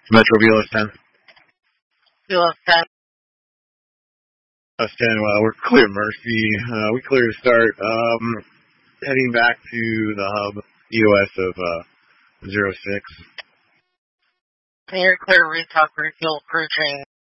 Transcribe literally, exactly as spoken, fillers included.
Metro V L S ten. V L S ten. S ten, well, we're clear, Mercy. Uh, we clear to start. Um, heading back to the hub, E O S of uh, zero six. Clear, clear, retalk, refuel, crew change.